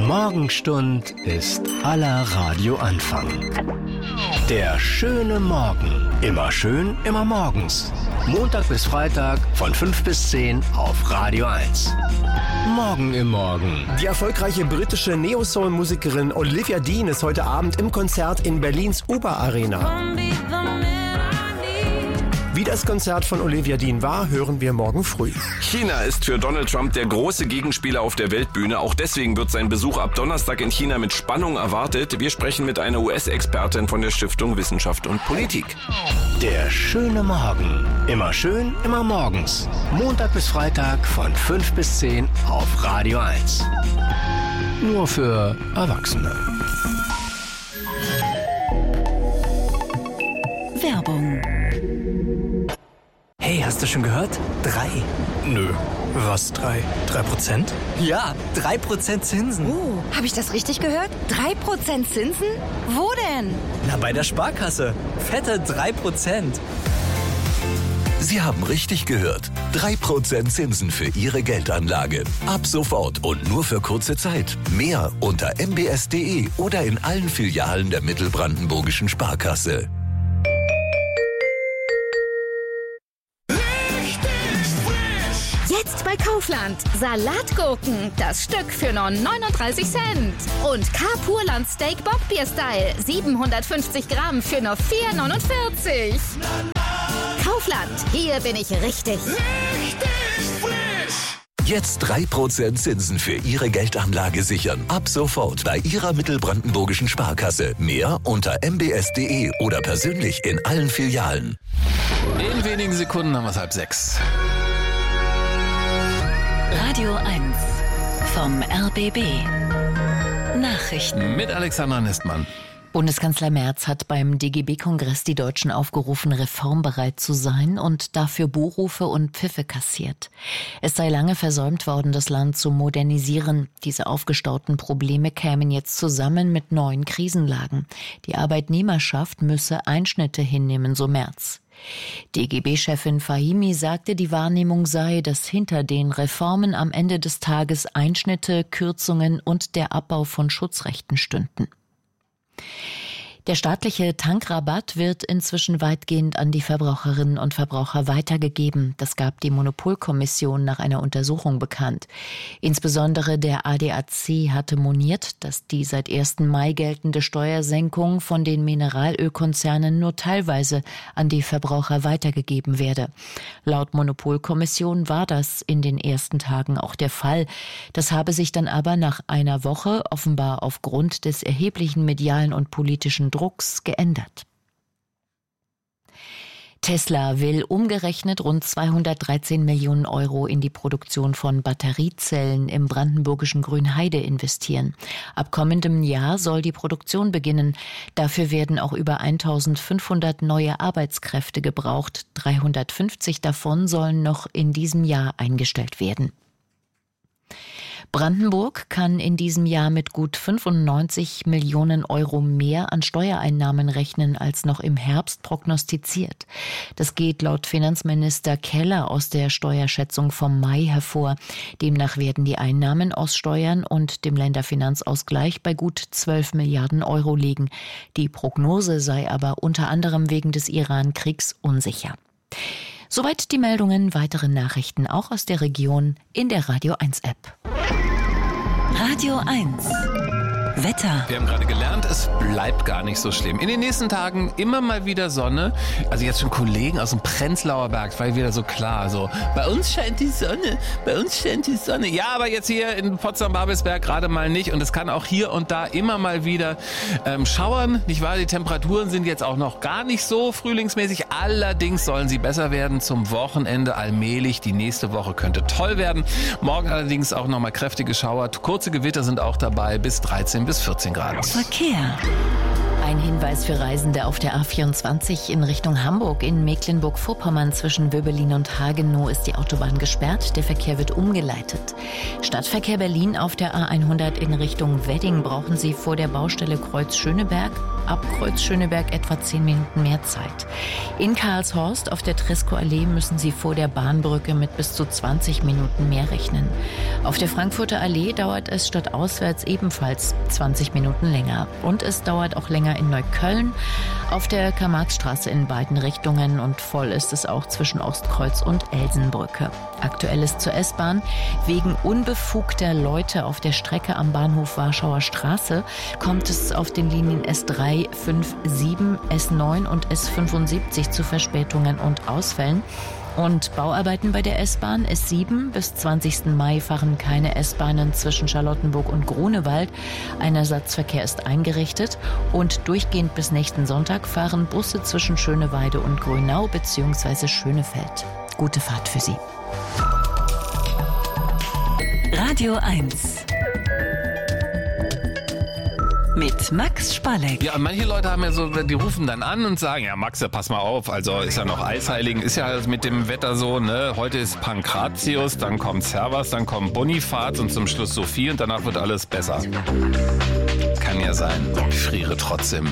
Morgenstund ist aller Radioanfang. Der schöne Morgen. Immer schön, immer morgens. Montag bis Freitag von 5 bis 10 auf Radio 1. Morgen im Morgen. Die erfolgreiche britische Neo-Soul-Musikerin Olivia Dean ist heute Abend im Konzert in Berlins Oper-Arena. Wie das Konzert von Olivia Dean war, hören wir morgen früh. China ist für Donald Trump der große Gegenspieler auf der Weltbühne. Auch deswegen wird sein Besuch ab Donnerstag in China mit Spannung erwartet. Wir sprechen mit einer US-Expertin von der Stiftung Wissenschaft und Politik. Der schöne Morgen. Immer schön, immer morgens. Montag bis Freitag von 5 bis 10 auf Radio 1. Nur für Erwachsene. Werbung. Hey, hast du schon gehört? 3. Nö. Was 3? 3%? Ja, 3% Zinsen. Habe ich das richtig gehört? 3% Zinsen? Wo denn? Na, bei der Sparkasse. Fette 3%. Sie haben richtig gehört. 3% Zinsen für Ihre Geldanlage. Ab sofort und nur für kurze Zeit. Mehr unter mbs.de oder in allen Filialen der Mittelbrandenburgischen Sparkasse. Jetzt bei Kaufland. Salatgurken, das Stück für nur 39 Cent. Und K-Purland Steak Bockbier Style, 750 Gramm für nur 4,49. Kaufland, hier bin ich richtig. Jetzt 3% Zinsen für Ihre Geldanlage sichern. Ab sofort bei Ihrer Mittelbrandenburgischen Sparkasse. Mehr unter mbs.de oder persönlich in allen Filialen. In wenigen Sekunden haben wir es 5:30. Radio 1 vom RBB. Nachrichten. Mit Alexandra Nistmann. Bundeskanzler Merz hat beim DGB-Kongress die Deutschen aufgerufen, reformbereit zu sein und dafür Buhrufe und Pfiffe kassiert. Es sei lange versäumt worden, das Land zu modernisieren. Diese aufgestauten Probleme kämen jetzt zusammen mit neuen Krisenlagen. Die Arbeitnehmerschaft müsse Einschnitte hinnehmen, so Merz. DGB-Chefin Fahimi sagte, die Wahrnehmung sei, dass hinter den Reformen am Ende des Tages Einschnitte, Kürzungen und der Abbau von Schutzrechten stünden. Der staatliche Tankrabatt wird inzwischen weitgehend an die Verbraucherinnen und Verbraucher weitergegeben. Das gab die Monopolkommission nach einer Untersuchung bekannt. Insbesondere der ADAC hatte moniert, dass die seit 1. Mai geltende Steuersenkung von den Mineralölkonzernen nur teilweise an die Verbraucher weitergegeben werde. Laut Monopolkommission war das in den ersten Tagen auch der Fall. Das habe sich dann aber nach einer Woche offenbar aufgrund des erheblichen medialen und politischen Drucks geändert. Tesla will umgerechnet rund 213 Millionen Euro in die Produktion von Batteriezellen im brandenburgischen Grünheide investieren. Ab kommendem Jahr soll die Produktion beginnen. Dafür werden auch über 1500 neue Arbeitskräfte gebraucht. 350 davon sollen noch in diesem Jahr eingestellt werden. Brandenburg kann in diesem Jahr mit gut 95 Millionen Euro mehr an Steuereinnahmen rechnen als noch im Herbst prognostiziert. Das geht laut Finanzminister Keller aus der Steuerschätzung vom Mai hervor. Demnach werden die Einnahmen aus Steuern und dem Länderfinanzausgleich bei gut 12 Milliarden Euro liegen. Die Prognose sei aber unter anderem wegen des Iran-Kriegs unsicher. Soweit die Meldungen, weitere Nachrichten auch aus der Region in der Radio 1 App. Radio 1 Wetter. Wir haben gerade gelernt, es bleibt gar nicht so schlimm. In den nächsten Tagen immer mal wieder Sonne. Also jetzt schon Kollegen aus dem Prenzlauer Berg, weil wieder so klar, so, bei uns scheint die Sonne, bei uns scheint die Sonne. Ja, aber jetzt hier in Potsdam-Babelsberg gerade mal nicht. Und es kann auch hier und da immer mal wieder schauern, nicht wahr? Die Temperaturen sind jetzt auch noch gar nicht so frühlingsmäßig. Allerdings sollen sie besser werden zum Wochenende allmählich. Die nächste Woche könnte toll werden. Morgen allerdings auch nochmal kräftige Schauer. Kurze Gewitter sind auch dabei, bis 13 bis 14 Grad. Verkehr. Ein Hinweis für Reisende auf der A24 in Richtung Hamburg. In Mecklenburg-Vorpommern zwischen Wöbelin und Hagenow ist die Autobahn gesperrt. Der Verkehr wird umgeleitet. Stadtverkehr Berlin auf der A100 in Richtung Wedding brauchen Sie vor der Baustelle Kreuz Schöneberg ab Kreuz-Schöneberg etwa 10 Minuten mehr Zeit. In Karlshorst auf der Tresco-Allee müssen Sie vor der Bahnbrücke mit bis zu 20 Minuten mehr rechnen. Auf der Frankfurter Allee dauert es stadtauswärts ebenfalls 20 Minuten länger. Und es dauert auch länger in Neukölln, auf der Karl-Marx-Straße in beiden Richtungen, und voll ist es auch zwischen Ostkreuz und Elsenbrücke. Aktuell ist zur S-Bahn: wegen unbefugter Leute auf der Strecke am Bahnhof Warschauer Straße kommt es auf den Linien S3, 5, 7, S9 und S75 zu Verspätungen und Ausfällen. Und Bauarbeiten bei der S-Bahn. S7 bis 20. Mai fahren keine S-Bahnen zwischen Charlottenburg und Grunewald. Ein Ersatzverkehr ist eingerichtet. Und durchgehend bis nächsten Sonntag fahren Busse zwischen Schöneweide und Grünau bzw. Schönefeld. Gute Fahrt für Sie. Radio 1 mit Max Spalleck. Ja, manche Leute haben ja so, die rufen dann an und sagen, ja Max, pass mal auf, also ist ja noch Eisheiligen, ist ja mit dem Wetter so, ne? Heute ist Pankratius, dann kommt Servas, dann kommt Bonifaz und zum Schluss Sophie und danach wird alles besser. Kann ja sein, ich friere trotzdem.